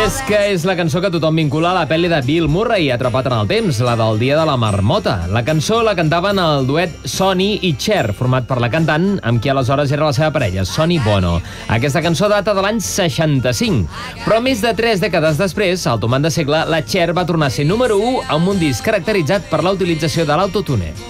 És que és la cançó que tothom vincula a la pel·li de Bill Murray, Atrapat en el temps, la del Dia de la Marmota. La cançó la cantaven el duet Sonny i Cher, format per la cantant, amb qui aleshores era la seva parella, Sonny Bono. Aquesta cançó data de l'any 65. Però més de 3 dècades després, al tomant de segle, la Cher va tornar a ser número 1 amb un disc caracteritzat per la utilització de l'autotune.